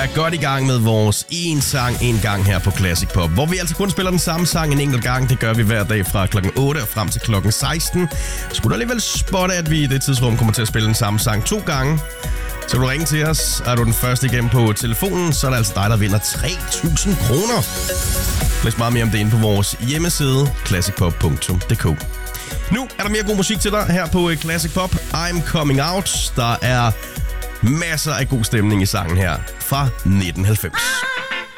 er godt i gang med vores en sang en gang her på Classic Pop, hvor vi altså kun spiller den samme sang en enkelt gang. Det gør vi hver dag fra klokken 8 og frem til klokken 16. Skulle du alligevel spotte, at vi i det tidsrum kommer til at spille den samme sang 2 gange, så kan du ringe til os. Er du den første igennem på telefonen, så er det altså dig, der vinder 3.000 kroner. Læs meget mere om det inde på vores hjemmeside, classicpop.dk. Nu er der mere god musik til dig her på Classic Pop. I'm Coming Out. Der er masser af god stemning i sangen her fra 1990.